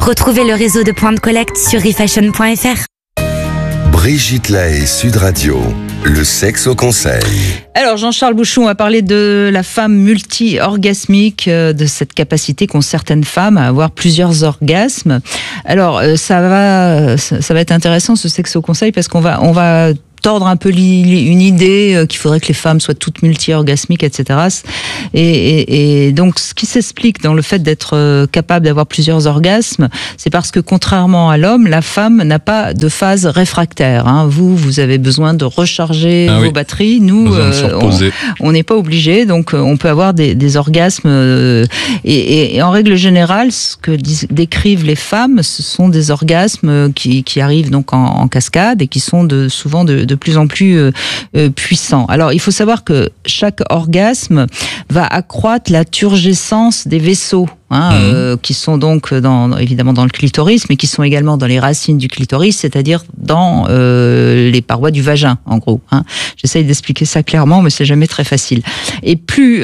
Retrouvez le réseau de points de collecte sur refashion.fr. Brigitte Lahaie, Sud Radio, le sexe au conseil. Alors Jean-Charles Bouchon a parlé de la femme multi-orgasmique, de cette capacité qu'ont certaines femmes à avoir plusieurs orgasmes. Alors ça va être intéressant ce sexe au conseil parce qu'on va tordre un peu une idée qu'il faudrait que les femmes soient toutes multi-orgasmiques, etc. Et donc, ce qui s'explique dans le fait d'être capable d'avoir plusieurs orgasmes, c'est parce que contrairement à l'homme, la femme n'a pas de phase réfractaire. Hein. Vous avez besoin de recharger vos batteries. Nous, on n'est pas obligé. Donc, on peut avoir des orgasmes. Et en règle générale, ce que décrivent les femmes, ce sont des orgasmes qui arrivent donc en cascade et qui sont souvent de plus en plus puissants. Alors, il faut savoir que chaque orgasme va accroître la turgescence des vaisseaux, qui sont donc évidemment dans le clitoris, mais qui sont également dans les racines du clitoris, c'est-à-dire dans les parois du vagin, en gros. J'essaye d'expliquer ça clairement, mais c'est jamais très facile. Et plus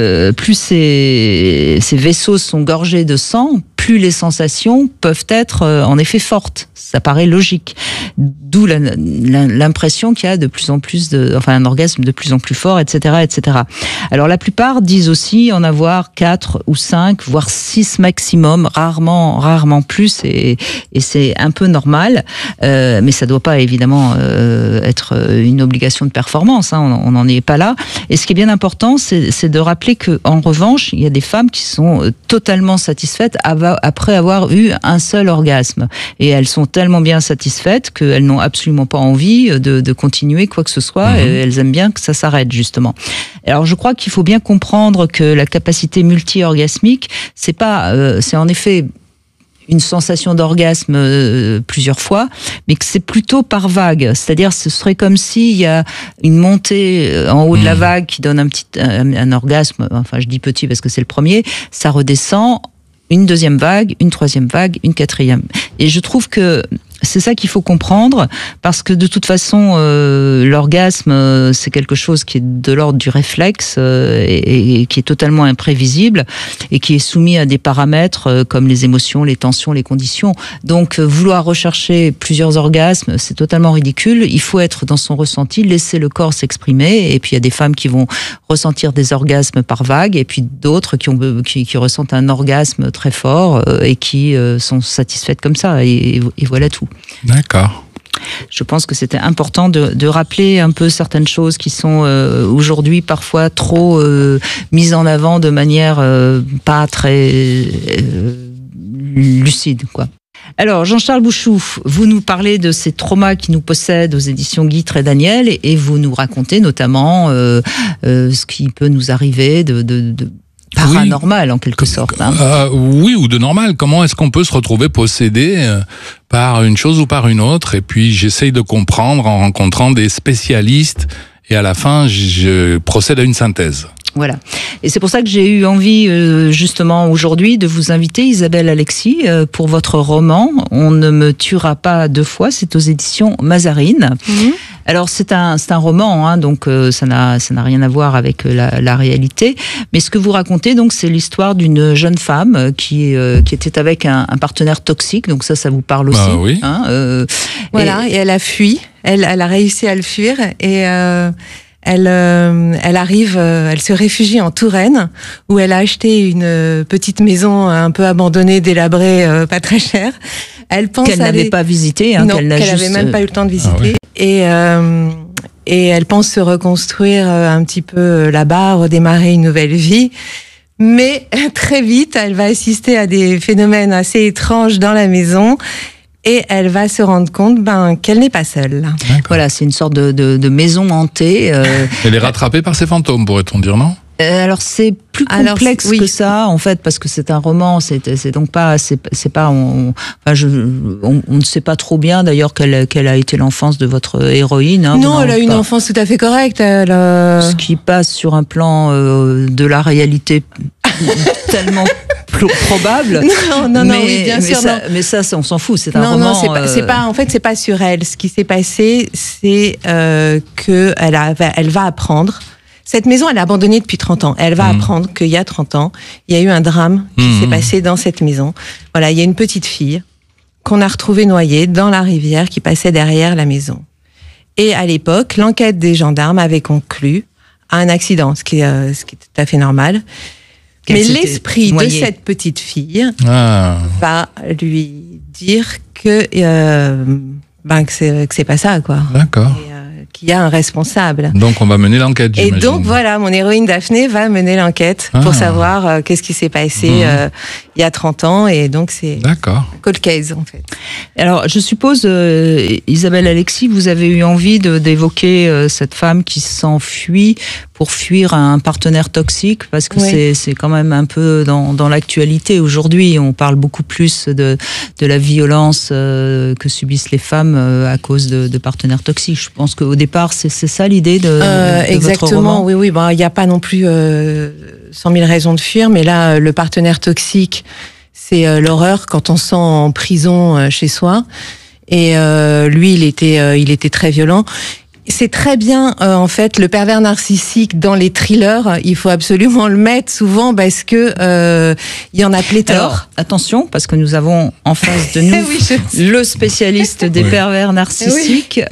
ces vaisseaux sont gorgés de sang, plus les sensations peuvent être en effet fortes. Ça paraît logique. D'où l'impression qu'il y a de plus en plus un orgasme de plus en plus fort, etc., etc. Alors la plupart disent aussi en avoir 4 ou 5, voire 6 maximum, rarement plus, et c'est un peu normal, mais ça doit pas évidemment être une obligation de performance, on n'en est pas là. Et ce qui est bien important, c'est de rappeler que en revanche, il y a des femmes qui sont totalement satisfaites après avoir eu un seul orgasme, et elles sont tellement bien satisfaites qu'elles n'ont absolument pas envie de continuer quoi que ce soit, et elles aiment bien que ça s'arrête justement. Alors je crois qu'il faut bien comprendre que la capacité multi-orgasmique, c'est en effet une sensation d'orgasme plusieurs fois, mais que c'est plutôt par vague. C'est-à-dire, ce serait comme s'il y a une montée en haut de la vague qui donne un orgasme, enfin je dis petit parce que c'est le premier, ça redescend, une deuxième vague, une troisième vague, une quatrième. Et je trouve que c'est ça qu'il faut comprendre, parce que de toute façon, l'orgasme, c'est quelque chose qui est de l'ordre du réflexe et qui est totalement imprévisible et qui est soumis à des paramètres comme les émotions, les tensions, les conditions. Donc, vouloir rechercher plusieurs orgasmes, c'est totalement ridicule. Il faut être dans son ressenti, laisser le corps s'exprimer. Et puis, il y a des femmes qui vont ressentir des orgasmes par vague, et puis d'autres qui ressentent un orgasme très fort et qui sont satisfaites comme ça. Et voilà tout. D'accord. Je pense que c'était important de rappeler un peu certaines choses qui sont aujourd'hui parfois trop mises en avant de manière pas très lucide, quoi. Alors, Jean-Charles Bouchon, vous nous parlez de ces traumas qui nous possèdent aux éditions Guitre et Daniel, et vous nous racontez notamment ce qui peut nous arriver de paranormal, en quelque sorte. Oui, ou de normal. Comment est-ce qu'on peut se retrouver possédé par une chose ou par une autre? Et puis, j'essaye de comprendre en rencontrant des spécialistes, et à la fin, je procède à une synthèse. Voilà. Et c'est pour ça que j'ai eu envie, justement, aujourd'hui, de vous inviter, Isabelle Alexis, pour votre roman « On ne me tuera pas deux fois ». C'est aux éditions Mazarine. Alors, c'est un roman, donc ça n'a rien à voir avec la réalité. Mais ce que vous racontez, donc, c'est l'histoire d'une jeune femme qui était avec un partenaire toxique. Donc ça vous parle aussi. Oui. Voilà, et elle a fui. Elle a réussi à le fuir, et elle se réfugie en Touraine, où elle a acheté une petite maison un peu abandonnée, délabrée, pas très chère. Elle pense qu'elle n'avait pas visité, non, qu'elle n'avait même pas eu le temps de visiter. Et elle pense se reconstruire un petit peu là-bas, redémarrer une nouvelle vie. Mais très vite, elle va assister à des phénomènes assez étranges dans la maison. Et elle va se rendre compte qu'elle n'est pas seule. Voilà, c'est une sorte de maison hantée. Elle est rattrapée par ses fantômes, pourrait-on dire, non ? Alors c'est plus complexe que ça, en fait, parce que c'est un roman. C'est donc pas, on ne sait pas trop bien d'ailleurs quelle a été l'enfance de votre héroïne. Non, elle a une enfance tout à fait correcte. Ce qui passe sur un plan de la réalité tellement probable. Non, oui, bien sûr. Mais ça, on s'en fout. C'est un roman. Non, c'est pas sur elle. Ce qui s'est passé, c'est que elle va apprendre. cette maison, elle est abandonnée depuis 30 ans. Elle va apprendre qu'il y a 30 ans, il y a eu un drame qui s'est passé dans cette maison. Voilà, il y a une petite fille qu'on a retrouvée noyée dans la rivière qui passait derrière la maison. Et à l'époque, l'enquête des gendarmes avait conclu à un accident, ce qui est tout à fait normal. Mais l'esprit de cette petite fille va lui dire que c'est pas ça, quoi. D'accord. Qu'il y a un responsable. Donc on va mener l'enquête, j'imagine. Et donc voilà, mon héroïne Daphné va mener l'enquête pour savoir qu'est-ce qui s'est passé il y a 30 ans. Et donc c'est cold case, en fait. Alors je suppose, Isabelle Alexis, vous avez eu envie d'évoquer cette femme qui s'enfuit pour fuir un partenaire toxique, parce que c'est quand même un peu dans l'actualité aujourd'hui. On parle beaucoup plus de la violence que subissent les femmes à cause de partenaires toxiques. Je pense qu'au départ, c'est ça l'idée de exactement, votre roman. Oui. Il n'y a pas non plus 100 000 raisons de fuir, mais là, le partenaire toxique, c'est l'horreur quand on se sent en prison chez soi. Et lui, il était très violent. C'est très bien, en fait, le pervers narcissique dans les thrillers. Il faut absolument le mettre souvent parce que il y en a pléthore. Alors, attention, parce que nous avons en face de nous le spécialiste des pervers narcissiques.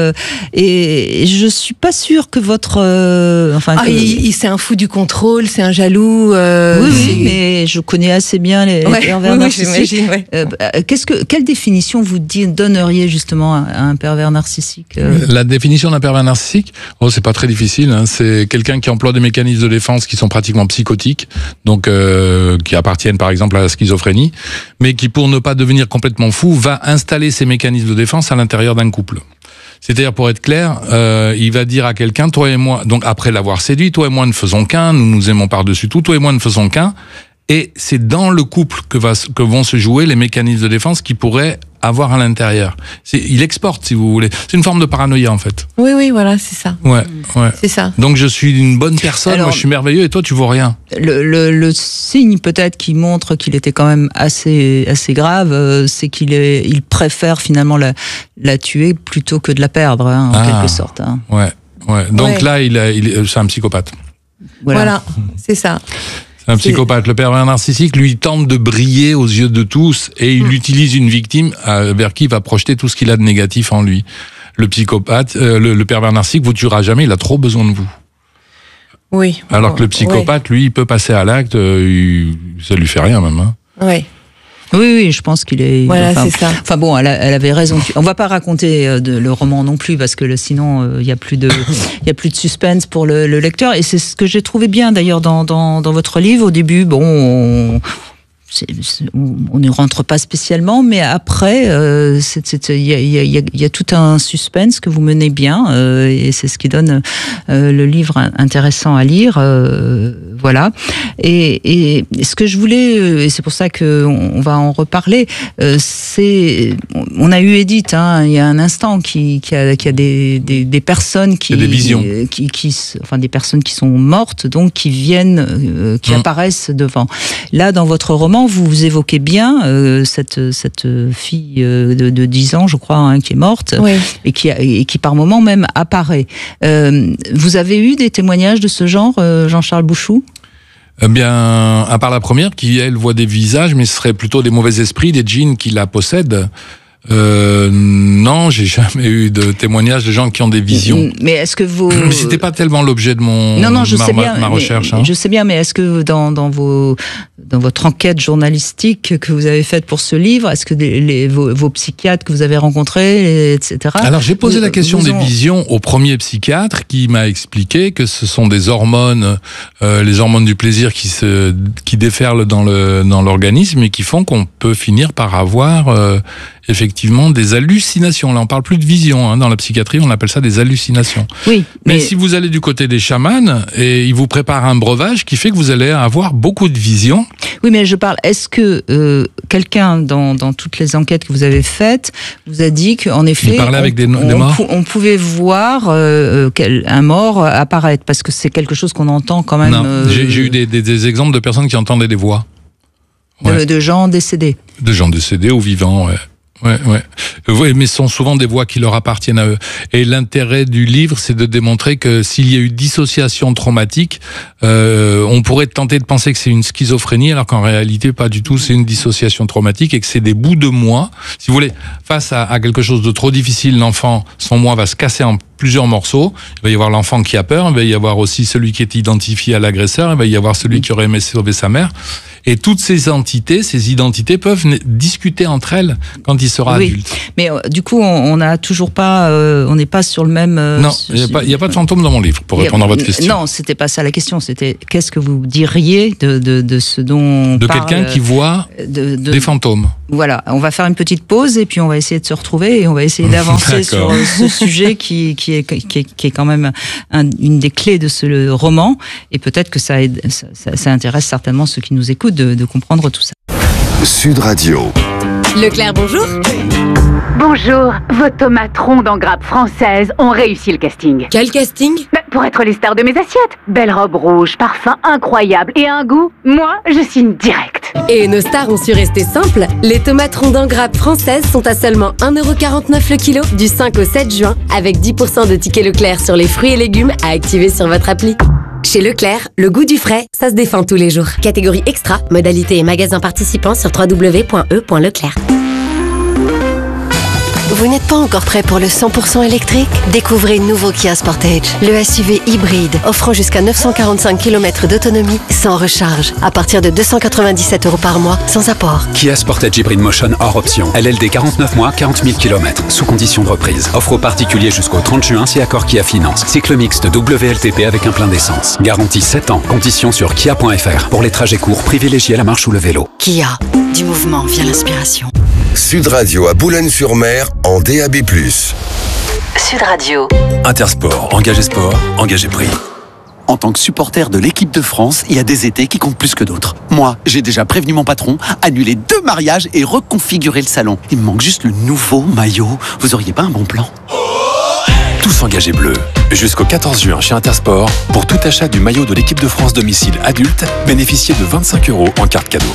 Et je suis pas sûre que votre... c'est un fou du contrôle, c'est un jaloux. Oui, mais je connais assez bien les pervers narcissiques. Quelle définition vous donneriez justement à un pervers narcissique La définition d'un pervers narcissique, c'est pas très difficile. C'est quelqu'un qui emploie des mécanismes de défense qui sont pratiquement psychotiques, donc qui appartiennent par exemple à la schizophrénie, mais qui, pour ne pas devenir complètement fou, va installer ces mécanismes de défense à l'intérieur d'un couple. C'est-à-dire, pour être clair, il va dire à quelqu'un, toi et moi, donc après l'avoir séduit, toi et moi ne faisons qu'un, nous nous aimons par-dessus tout, toi et moi ne faisons qu'un, et c'est dans le couple que vont se jouer les mécanismes de défense qui pourraient avoir à l'intérieur. Il exporte, si vous voulez. C'est une forme de paranoïa, en fait. Oui, voilà, c'est ça. Ouais. C'est ça. Donc je suis une bonne personne, alors, moi je suis merveilleux, et toi tu vaux rien. Le signe peut-être qui montre qu'il était quand même assez grave, c'est qu'il préfère finalement la tuer plutôt que de la perdre, en quelque sorte. Ouais. Donc là, c'est un psychopathe. Voilà, c'est ça. Un psychopathe. Le pervers narcissique, lui, tente de briller aux yeux de tous et il utilise une victime vers qui il va projeter tout ce qu'il a de négatif en lui. Le psychopathe, le pervers narcissique vous tuera jamais, il a trop besoin de vous. Oui. Alors que le psychopathe, lui, il peut passer à l'acte, ça lui fait rien même. Oui. Oui, je pense qu'il est... Voilà, c'est ça. Enfin bon, elle avait raison. On va pas raconter le roman non plus, parce que sinon, il y a plus de suspense pour le lecteur. Et c'est ce que j'ai trouvé bien, d'ailleurs, dans votre livre. Au début, on ne rentre pas spécialement, mais après, il y a tout un suspense que vous menez bien, et c'est ce qui donne le livre intéressant à lire. Voilà. Et ce que je voulais, et c'est pour ça qu'on va en reparler, on a eu Edith, il y a un instant, qui a des personnes qui... Des visions. Enfin, des personnes qui sont mortes, donc qui viennent, qui apparaissent devant. Là, dans votre roman, vous évoquez bien cette fille de 10 ans, je crois, qui est morte, et qui par moment même apparaît. Vous avez eu des témoignages de ce genre, Jean-Charles Bouchou ? Eh bien, à part la première, qui, elle, voit des visages, mais ce serait plutôt des mauvais esprits, des djinns qui la possèdent. Non, j'ai jamais eu de témoignages de gens qui ont des visions. Mais est-ce que vous... Mais c'était pas tellement l'objet de ma recherche. Je sais bien, mais est-ce que dans votre enquête journalistique que vous avez faite pour ce livre, est-ce que vos psychiatres que vous avez rencontrés, etc. Alors j'ai posé la question des visions au premier psychiatre qui m'a expliqué que ce sont des hormones, les hormones du plaisir qui déferlent dans l'organisme et qui font qu'on peut finir par avoir effectivement des hallucinations. Là, on parle plus de vision, dans la psychiatrie, on appelle ça des hallucinations. Oui, mais si vous allez du côté des chamans, et ils vous préparent un breuvage qui fait que vous allez avoir beaucoup de visions. Oui, mais je parle, est-ce que quelqu'un, dans toutes les enquêtes que vous avez faites, vous a dit qu'en effet, avec des morts, on pouvait voir un mort apparaître, parce que c'est quelque chose qu'on entend quand même... Non, j'ai eu des exemples de personnes qui entendaient des voix. De gens décédés. De gens décédés ou vivants, Oui, mais ce sont souvent des voix qui leur appartiennent à eux. Et l'intérêt du livre, c'est de démontrer que s'il y a eu dissociation traumatique, on pourrait tenter de penser que c'est une schizophrénie, alors qu'en réalité, pas du tout, c'est une dissociation traumatique et que c'est des bouts de moi. Si vous voulez, face à quelque chose de trop difficile, l'enfant, son moi va se casser en plusieurs morceaux. Il va y avoir l'enfant qui a peur, il va y avoir aussi celui qui est identifié à l'agresseur, il va y avoir celui qui aurait aimé sauver sa mère. Et toutes ces entités, ces identités peuvent discuter entre elles quand il sera adulte. Mais du coup, on n'a toujours pas, on n'est pas sur le même. Non, il n'y a pas de fantôme dans mon livre pour répondre à votre question. Non, c'était pas ça la question. C'était qu'est-ce que vous diriez de ce dont de quelqu'un qui voit des fantômes. Voilà, on va faire une petite pause et puis on va essayer de se retrouver et on va essayer d'avancer sur ce sujet qui est quand même une des clés de ce roman, et peut-être que ça intéresse certainement ceux qui nous écoutent de comprendre tout ça. Sud Radio. Leclerc, bonjour. Bonjour, vos tomates rondes en grappe française ont réussi le casting. Quel casting? Pour être les stars de mes assiettes. Belle robe rouge, parfum incroyable et un goût, moi, je signe direct. Et nos stars ont su rester simples. Les tomates rondes en grappe françaises sont à seulement 1,49€ le kilo du 5 au 7 juin, avec 10% de tickets Leclerc sur les fruits et légumes à activer sur votre appli. Chez Leclerc, le goût du frais, ça se défend tous les jours. Catégorie extra, modalité et magasin participant sur www.e.leclerc. Vous n'êtes pas encore prêt pour le 100% électrique? Découvrez nouveau Kia Sportage, le SUV hybride offrant jusqu'à 945 km d'autonomie sans recharge, à partir de 297€ par mois, sans apport. Kia Sportage Hybrid Motion hors option. LLD 49 mois, 40 000 km, sous condition de reprise. Offre aux particuliers jusqu'au 30 juin si accord Kia Finance. Cycle mixte WLTP avec un plein d'essence. Garantie 7 ans. Conditions sur kia.fr. Pour les trajets courts, privilégiez la marche ou le vélo. Kia, du mouvement vient l'inspiration. Sud Radio à Boulogne-sur-Mer en DAB+. Sud Radio. Intersport, engagé sport, engagé prix. En tant que supporter de l'équipe de France, il y a des étés qui comptent plus que d'autres. Moi, j'ai déjà prévenu mon patron, annulé 2 mariages et reconfiguré le salon. Il me manque juste le nouveau maillot. Vous auriez pas un bon plan? Tous engagés bleus. Jusqu'au 14 juin chez Intersport, pour tout achat du maillot de l'équipe de France domicile adulte, bénéficiez de 25€ en carte cadeau.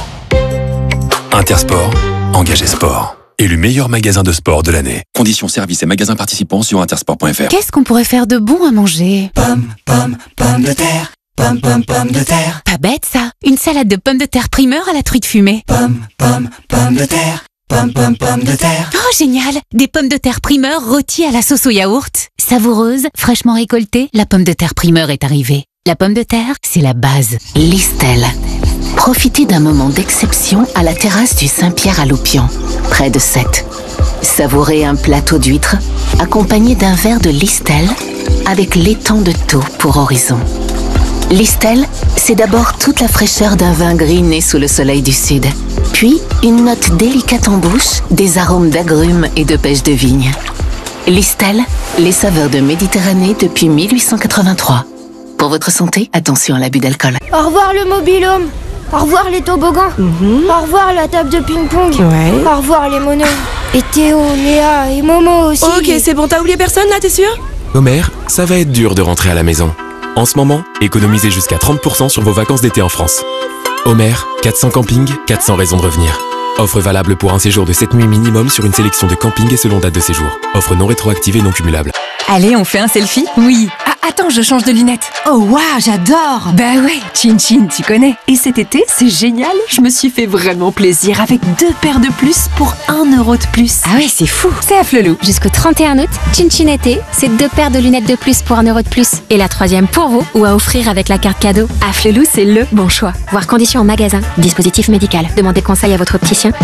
Intersport, engagé sport. Élu meilleur magasin de sport de l'année. Conditions services et magasins participants sur intersport.fr. Qu'est-ce qu'on pourrait faire de bon à manger? Pommes de terre. Pommes de terre. Pas bête ça. Une salade de pommes de terre primeur à la truite fumée. Pommes de terre. Pommes de terre. Oh génial. Des pommes de terre primeur rôties à la sauce au yaourt. Savoureuse, fraîchement récoltée, la pomme de terre primeur est arrivée. La pomme de terre, c'est la base. Listel. Profitez d'un moment d'exception à la terrasse du Saint-Pierre à Loupian, près de Sète. Savourez un plateau d'huîtres accompagné d'un verre de Listel avec l'étang de Thau pour horizon. Listel, c'est d'abord toute la fraîcheur d'un vin gris né sous le soleil du sud. Puis, une note délicate en bouche, des arômes d'agrumes et de pêche de vigne. Listel, les saveurs de Méditerranée depuis 1883. Pour votre santé, attention à l'abus d'alcool. Au revoir le mobil-home. Au revoir les toboggans. Au revoir la table de ping-pong. Au revoir les monos. Et Théo, Léa et Momo aussi. Ok, c'est bon, t'as oublié personne là, t'es sûr? Homer, ça va être dur de rentrer à la maison. En ce moment, économisez jusqu'à 30% sur vos vacances d'été en France. Homer, 400 campings, 400 raisons de revenir. Offre valable pour un séjour de 7 nuits minimum sur une sélection de campings et selon date de séjour. Offre non rétroactive et non cumulable. Allez, on fait un selfie? Oui. Ah, attends, je change de lunettes. Oh, waouh, j'adore. Bah ouais, Chin Chin, tu connais. Et cet été, c'est génial. Je me suis fait vraiment plaisir avec 2 paires de plus pour 1€ de plus. Ah ouais, c'est fou. C'est à Flelou. Jusqu'au 31 août, Chin Chin été, c'est 2 paires de lunettes de plus pour 1€ de plus. Et la 3e pour vous ou à offrir avec la carte cadeau. À Flelou, c'est le bon choix. Voir conditions en magasin. Dispositif médical. Demandez conseil à votre opticien.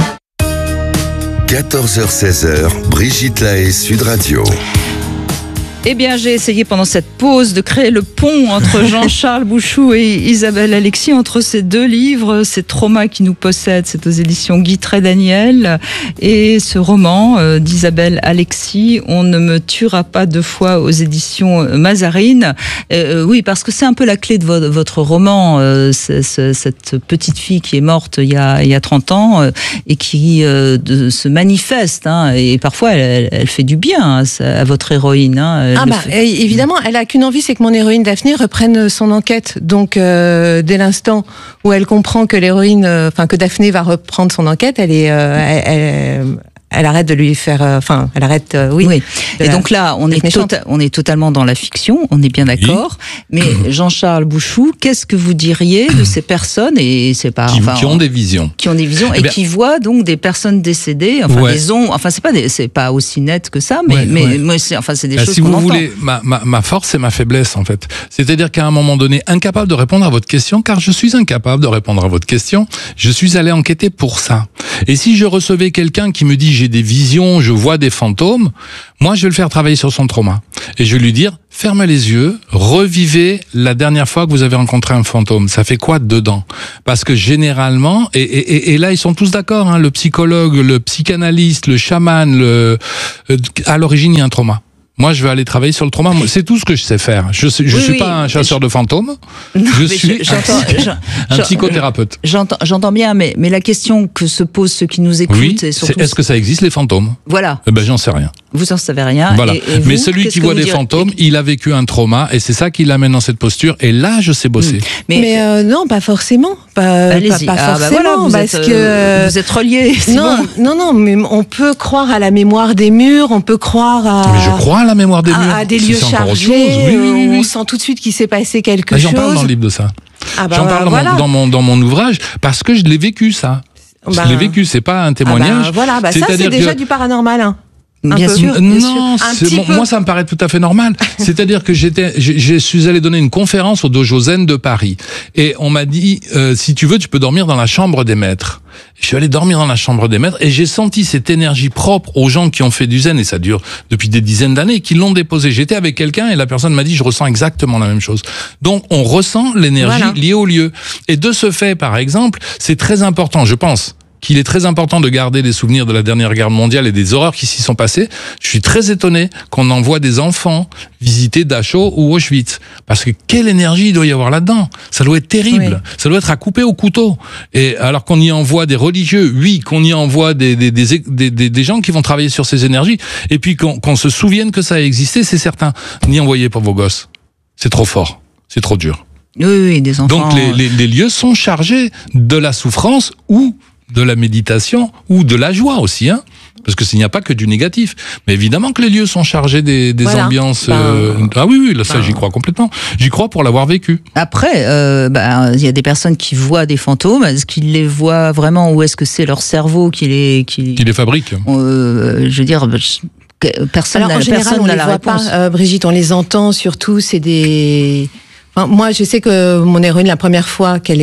14h-16h, Brigitte Lahaie, Sud Radio. Eh bien, j'ai essayé pendant cette pause de créer le pont entre Jean-Charles Bouchou et Isabelle Alexis, entre ces 2 livres, ces traumas qui nous possèdent, c'est aux éditions Guitret Daniel, et ce roman d'Isabelle Alexis, On ne me tuera pas 2 fois, aux éditions Mazarine. Oui, parce que c'est un peu la clé de votre roman, cette petite fille qui est morte il y a 30 ans et qui se manifeste, hein, et parfois elle fait du bien à votre héroïne, hein. Évidemment, elle a qu'une envie, c'est que mon héroïne Daphné reprenne son enquête. Donc, dès l'instant où elle comprend que que Daphné va reprendre son enquête, elle elle arrête de lui faire, elle arrête, oui. Et donc là, on est totalement dans la fiction, on est bien d'accord. Mais Jean-Charles Bouchou, qu'est-ce que vous diriez de ces personnes et c'est pas qui ont des visions, et qui voient donc des personnes décédées, c'est pas aussi net que ça, mais c'est des choses si qu'on vous entend. voulez, ma force et ma faiblesse en fait. C'est-à-dire qu'à un moment donné, incapable de répondre à votre question, car je suis incapable de répondre à votre question, je suis allé enquêter pour ça. Et si je recevais quelqu'un qui me dit j'ai des visions, je vois des fantômes, moi je vais le faire travailler sur son trauma. Et je vais lui dire, fermez les yeux, revivez la dernière fois que vous avez rencontré un fantôme. Ça fait quoi dedans? Parce que généralement, et là ils sont tous d'accord, hein, le psychologue, le psychanalyste, le chaman, à l'origine il y a un trauma. Moi, je vais aller travailler sur le trauma. C'est tout ce que je sais faire. Je suis pas un chasseur de fantômes. Je suis un psychothérapeute. J'entends bien, mais la question que se posent ceux qui nous écoutent, c'est surtout... est-ce que ça existe les fantômes? Voilà. Eh ben, j'en sais rien. Vous en savez rien. Voilà. Et vous, mais celui qui voit des fantômes, il a vécu un trauma et c'est ça qui l'amène dans cette posture. Et là, je sais bosser. Mais non, pas forcément. Allez-y. Pas forcément, parce que vous êtes reliés. Non, mais on peut croire à la mémoire des murs, on peut croire à... Mais je crois à la mémoire des murs. À des lieux chargés, on sent tout de suite qu'il s'est passé quelque chose. J'en parle dans le livre de ça. J'en parle dans mon ouvrage parce que je l'ai vécu ça. Je l'ai vécu, c'est pas un témoignage. Ça c'est déjà du paranormal. Hein. Bien sûr. Non, moi ça me paraît tout à fait normal. C'est-à-dire que je suis allé donner une conférence au Dojo Zen de Paris et on m'a dit si tu veux tu peux dormir dans la chambre des maîtres. Je suis allé dormir dans la chambre des maîtres et j'ai senti cette énergie propre aux gens qui ont fait du zen et ça dure depuis des dizaines d'années et qui l'ont déposé. J'étais avec quelqu'un et la personne m'a dit je ressens exactement la même chose. Donc on ressent l'énergie liée au lieu. Et de ce fait par exemple, c'est très important, je pense qu'il est très important de garder les souvenirs de la dernière guerre mondiale et des horreurs qui s'y sont passées. Je suis très étonné qu'on envoie des enfants visiter Dachau ou Auschwitz. Parce que quelle énergie il doit y avoir là-dedans? Ça doit être terrible. Oui. Ça doit être à couper au couteau. Et alors qu'on y envoie des religieux, oui, qu'on y envoie des gens qui vont travailler sur ces énergies, et puis qu'on se souvienne que ça a existé, c'est certain. N'y envoyez pas vos gosses. C'est trop fort. C'est trop dur. Oui, des enfants. Donc les lieux sont chargés de la souffrance ou de la méditation ou de la joie aussi, hein, parce que s'il n'y a pas que du négatif. Mais évidemment que les lieux sont chargés des ambiances. Ah oui, là, ça j'y crois complètement. J'y crois pour l'avoir vécu. Après, il y a des personnes qui voient des fantômes. Est-ce qu'ils les voient vraiment ou est-ce que c'est leur cerveau qui les fabrique? Je veux dire. Personne n'a la réponse. Pas, Brigitte, on les entend surtout. C'est des. Moi, je sais que mon héroïne, la première fois qu'elle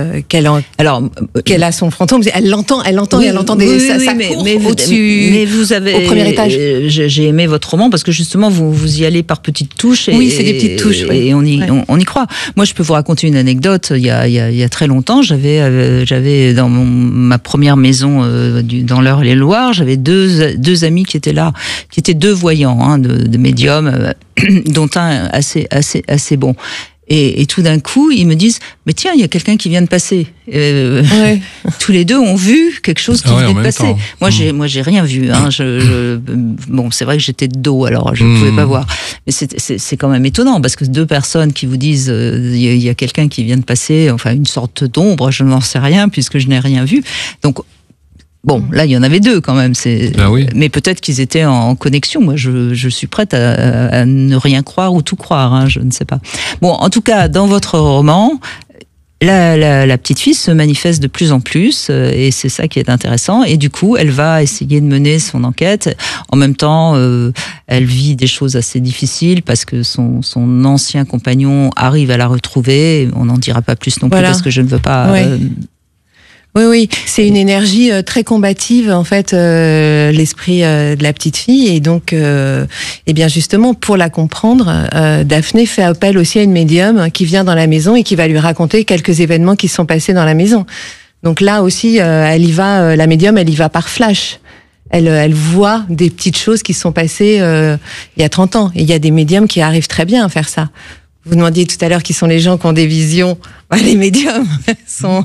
a son fantôme, elle l'entend ça court au-dessus. Mais vous avez au premier étage. J'ai aimé votre roman parce que justement vous y allez par petites touches. Oui, c'est des petites touches. Et on y croit. Moi, je peux vous raconter une anecdote. Il y a très longtemps, j'avais dans ma première maison dans l'Eure-et-Loire, j'avais deux amis qui étaient là, qui étaient deux voyants, de médiums, dont un assez bon. Et tout d'un coup, ils me disent, mais tiens, il y a quelqu'un qui vient de passer. Tous les deux ont vu quelque chose qui venait de passer. Moi, j'ai rien vu. Hein. Bon, c'est vrai que j'étais de dos, alors je ne pouvais pas voir. Mais c'est quand même étonnant parce que deux personnes qui vous disent, il y a quelqu'un qui vient de passer, enfin une sorte d'ombre, je n'en sais rien puisque je n'ai rien vu. Donc bon, là, il y en avait deux quand même. Mais peut-être qu'ils étaient en connexion. Moi, je suis prête à ne rien croire ou tout croire. Hein, je ne sais pas. Bon, en tout cas, dans votre roman, la petite fille se manifeste de plus en plus et c'est ça qui est intéressant. Et du coup, elle va essayer de mener son enquête. En même temps, elle vit des choses assez difficiles parce que son ancien compagnon arrive à la retrouver. On n'en dira pas plus non plus parce que je ne veux pas... Oui, c'est une énergie très combative en fait, l'esprit de la petite fille et donc, eh bien justement pour la comprendre, Daphné fait appel aussi à une médium qui vient dans la maison et qui va lui raconter quelques événements qui se sont passés dans la maison. Donc là aussi, elle y va, la médium, elle y va par flash. Elle voit des petites choses qui se sont passées il y a 30 ans. Et il y a des médiums qui arrivent très bien à faire ça. Vous demandiez tout à l'heure qui sont les gens qui ont des visions. Les médiums sont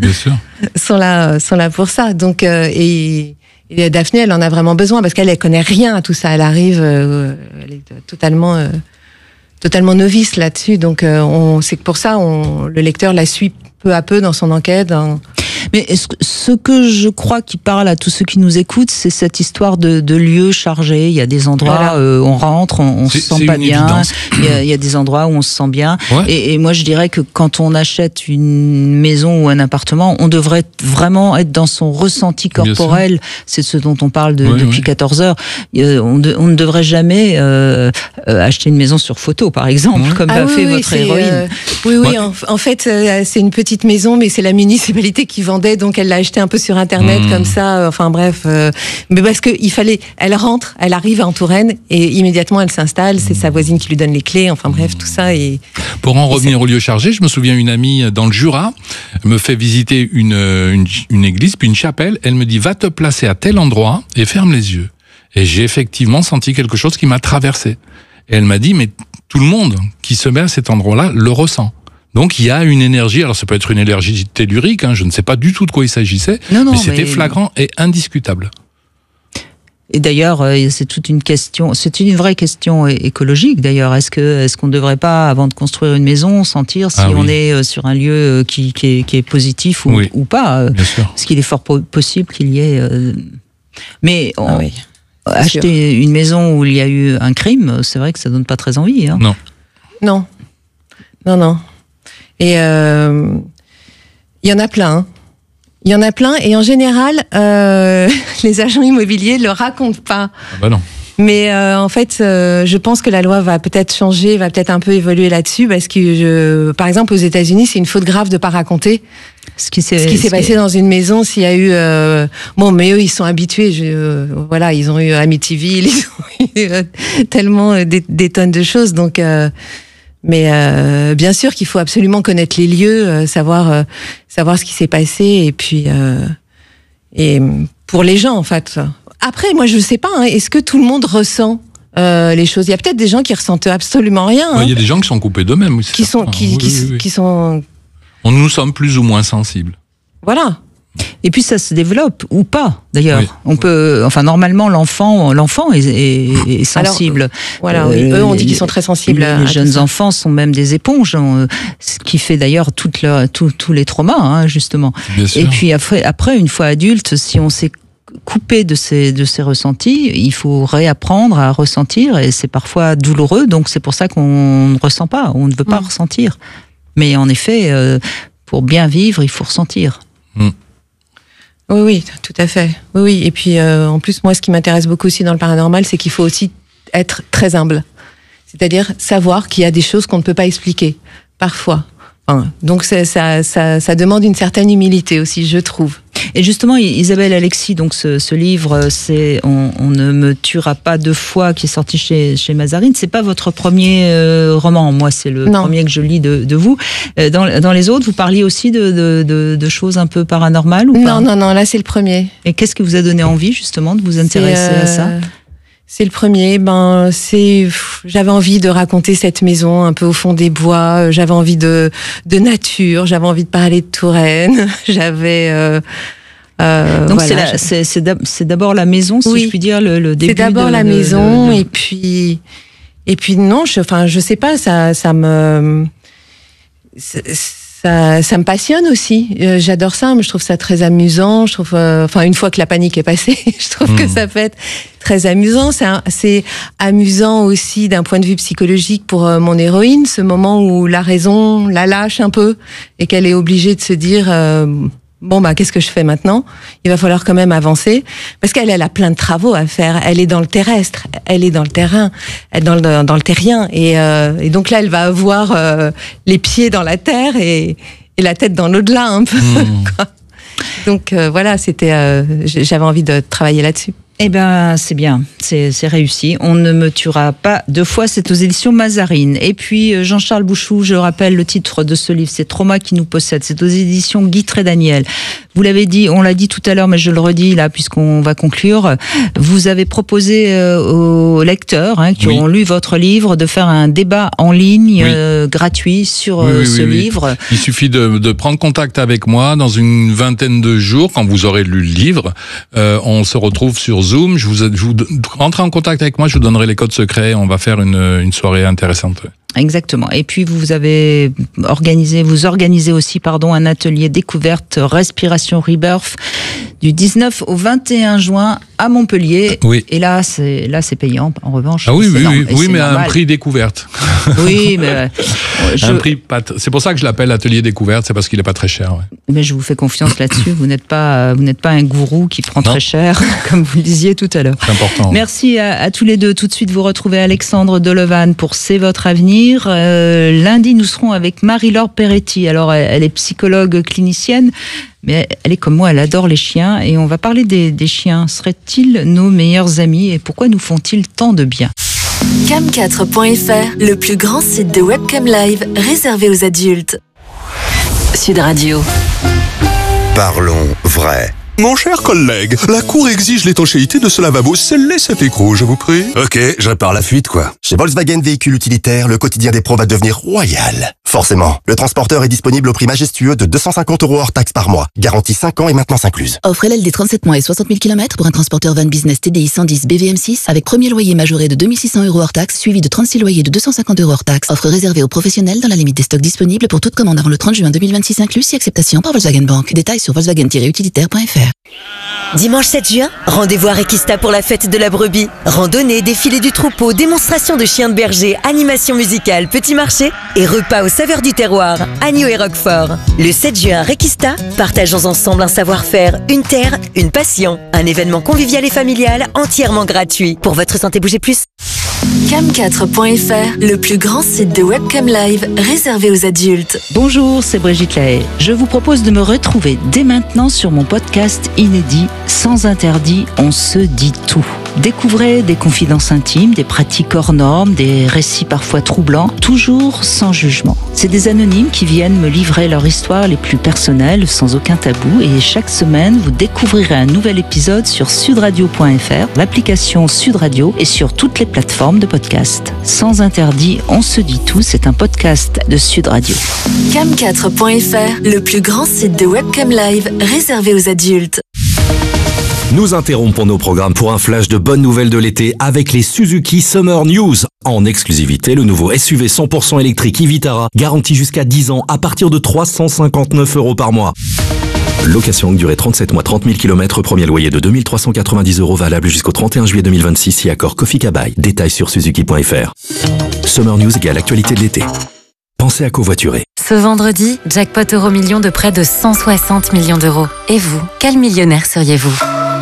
là pour ça. Donc et Daphné, elle en a vraiment besoin parce qu'elle connaît rien à tout ça. Elle arrive, elle est totalement novice là-dessus. Donc c'est que pour ça, le lecteur la suit peu à peu dans son enquête. Mais ce que je crois qui parle à tous ceux qui nous écoutent, c'est cette histoire de lieux chargés. Il y a des endroits où on rentre, on se sent pas bien. Il y a des endroits où on se sent bien. Ouais. Et moi, je dirais que quand on achète une maison ou un appartement, on devrait vraiment être dans son ressenti corporel. C'est ce dont on parle depuis 14 heures. On ne devrait jamais acheter une maison sur photo, par exemple, comme l'a fait votre héroïne. En fait, c'est une petite maison, mais c'est la municipalité qui vendait, donc elle l'a acheté un peu sur Internet, comme ça. Enfin bref, mais parce que elle rentre, elle arrive en Touraine et immédiatement elle s'installe. C'est sa voisine qui lui donne les clés. Enfin bref, tout ça. Pour en revenir au lieu chargé, je me souviens une amie dans le Jura me fait visiter une église puis une chapelle. Elle me dit va te placer à tel endroit et ferme les yeux. Et j'ai effectivement senti quelque chose qui m'a traversé. Et elle m'a dit mais tout le monde qui se met à cet endroit-là le ressent. Donc il y a une énergie, alors ça peut être une énergie tellurique, je ne sais pas du tout de quoi il s'agissait, mais c'était flagrant et indiscutable. Et d'ailleurs, c'est toute une question, c'est une vraie question écologique d'ailleurs. Est-ce qu'on ne devrait pas, avant de construire une maison, sentir si on est sur un lieu qui est positif ou pas? Bien sûr. Parce qu'il est fort possible qu'il y ait... Mais acheter une maison où il y a eu un crime, c'est vrai que ça donne pas très envie. Non. Et il y en a plein. Il y en a plein et en général, les agents immobiliers ne le racontent pas. Ah bah non. Mais en fait, je pense que la loi va peut-être changer, va peut-être un peu évoluer là-dessus parce que, par exemple, aux États-Unis, c'est une faute grave de pas raconter ce qui s'est passé dans une maison. S'il y a eu, mais eux, ils sont habitués. Ils ont eu Amityville, ils ont eu tellement des tonnes de choses. Donc, mais bien sûr qu'il faut absolument connaître les lieux, savoir ce qui s'est passé et puis et pour les gens en fait. Après, moi je sais pas, est-ce que tout le monde ressent les choses? Il y a peut-être des gens qui ressentent absolument rien. Il y a des gens qui sont coupés d'eux-mêmes, qui sont. Nous sommes plus ou moins sensibles. Voilà. Et puis ça se développe ou pas d'ailleurs. On peut, normalement l'enfant est sensible. Alors, eux on dit qu'ils sont très sensibles. Les jeunes enfants sont même des éponges, ce qui fait d'ailleurs tous les traumas justement. Et puis après une fois adulte, si on s'est coupé de ces ressentis, il faut réapprendre à ressentir et c'est parfois douloureux. Donc c'est pour ça qu'on ne ressent pas, on ne veut pas ressentir. Mais en effet, pour bien vivre, il faut ressentir. Oui, tout à fait. Oui. Et puis, en plus, moi, ce qui m'intéresse beaucoup aussi dans le paranormal, c'est qu'il faut aussi être très humble. C'est-à-dire savoir qu'il y a des choses qu'on ne peut pas expliquer, parfois. Donc, ça demande une certaine humilité aussi, je trouve. Et justement, Isabelle Alexis, donc ce livre, c'est On ne me tuera pas deux fois, qui est sorti chez Mazarine. C'est pas votre premier roman. Moi, c'est le premier que je lis de vous. Dans les autres, vous parliez aussi de choses un peu paranormales ou pas? Non, là, c'est le premier. Et qu'est-ce qui vous a donné envie, justement, de vous intéresser à ça? C'est le premier. J'avais envie de raconter cette maison un peu au fond des bois. J'avais envie de nature. J'avais envie de parler de Touraine. Donc c'est d'abord la maison, si je puis dire, le début. C'est d'abord la maison et puis non. Je sais pas. Ça me passionne aussi. J'adore ça. Mais je trouve ça très amusant. Je trouve, une fois que la panique est passée, je trouve que ça peut être très amusant. C'est amusant aussi d'un point de vue psychologique pour mon héroïne, ce moment où la raison la lâche un peu et qu'elle est obligée de se dire qu'est-ce que je fais maintenant? Il va falloir quand même avancer parce qu'elle a plein de travaux à faire. Elle est dans le terrestre, elle est dans le terrain, elle est dans le terrien et donc là elle va avoir les pieds dans la terre et la tête dans l'au-delà un peu. Donc j'avais envie de travailler là-dessus. Eh ben, c'est bien, c'est réussi. On ne me tuera pas deux fois, c'est aux éditions Mazarine. Et puis, Jean-Charles Bouchou, je rappelle le titre de ce livre, c'est Trauma qui nous possède. C'est aux éditions Guy Trédaniel. Vous l'avez dit, on l'a dit tout à l'heure, mais je le redis là, puisqu'on va conclure. Vous avez proposé aux lecteurs qui auront lu votre livre de faire un débat en ligne gratuit sur ce livre. Il suffit de prendre contact avec moi dans une vingtaine de jours, quand vous aurez lu le livre. On se retrouve sur Zoom. Je vous rentrez en contact avec moi, je vous donnerai les codes secrets. On va faire une soirée intéressante. Exactement. Et puis vous organisez aussi un atelier découverte respiration rebirth du 19 au 21 juin à Montpellier. Oui. Et là c'est payant en revanche. Ah oui, c'est mais à normal. un prix découverte. Oui, mais un prix c'est pour ça que je l'appelle atelier découverte, c'est parce qu'il est pas très cher. Ouais. Mais je vous fais confiance là-dessus. Vous n'êtes pas un gourou qui prend Non. très cher, comme vous le disiez tout à l'heure. C'est important. Merci à tous les deux. Tout de suite, vous retrouvez Alexandre Delevan pour C'est votre avenir. Lundi, nous serons avec Marie-Laure Peretti. Alors, elle est psychologue clinicienne, mais elle est comme moi, elle adore les chiens. Et on va parler des chiens. Seraient-ils nos meilleurs amis et pourquoi nous font-ils tant de bien ? Cam4.fr, le plus grand site de webcam live réservé aux adultes. Sud Radio. Parlons vrai. Mon cher collègue, la Cour exige l'étanchéité de ce lavabo. Scellez cet écrou, je vous prie. Ok, je répare la fuite, quoi. Chez Volkswagen Véhicules Utilitaires, le quotidien des pros va devenir royal. Forcément, le transporteur est disponible au prix majestueux de 250 € hors taxe par mois. Garantie 5 ans et maintenance incluse. Offre LLD 37 mois et 60 000 km pour un transporteur van business TDI 110 BVM6 avec premier loyer majoré de 2600 € hors taxe suivi de 36 loyers de 250 € hors taxe. Offre réservée aux professionnels dans la limite des stocks disponibles pour toute commande avant le 30 juin 2026 inclus si acceptation par Volkswagen Bank. Détails sur volkswagen-utilitaire.fr. Dimanche 7 juin, rendez-vous à Requista pour la fête de la brebis. Randonnée, défilé du troupeau, démonstration de chiens de berger, animation musicale, petit marché et repas aux saveurs du terroir, agneau et roquefort. Le 7 juin à Requista, partageons ensemble un savoir-faire, une terre, une passion. Un événement convivial et familial entièrement gratuit. Pour votre santé, bougez plus. Cam4.fr, le plus grand site de webcam live réservé aux adultes. Bonjour, c'est Brigitte Lahaye. Je vous propose de me retrouver dès maintenant sur mon podcast inédit Sans interdit, on se dit tout. Découvrez des confidences intimes, des pratiques hors normes, des récits parfois troublants, toujours sans jugement. C'est des anonymes qui viennent me livrer leur histoire les plus personnelles, sans aucun tabou, et chaque semaine, vous découvrirez un nouvel épisode sur sudradio.fr, l'application Sud Radio et sur toutes les plateformes de podcast. Sans interdit, on se dit tout, c'est un podcast de Sud Radio. Cam4.fr, le plus grand site de webcam live réservé aux adultes. Nous interrompons nos programmes pour un flash de bonnes nouvelles de l'été avec les Suzuki Summer News. En exclusivité, le nouveau SUV 100% électrique e-Vitara, garanti jusqu'à 10 ans à partir de 359 € par mois. Location longue durée 37 mois, 30 000 km, premier loyer de 2390 € valable jusqu'au 31 juillet 2026 si accord Kofi Kabai. Détails sur suzuki.fr. Summer News égale actualité de l'été. Pensez à covoiturer. Ce vendredi, jackpot euro-million de près de 160 millions d'euros. Et vous, quel millionnaire seriez-vous ?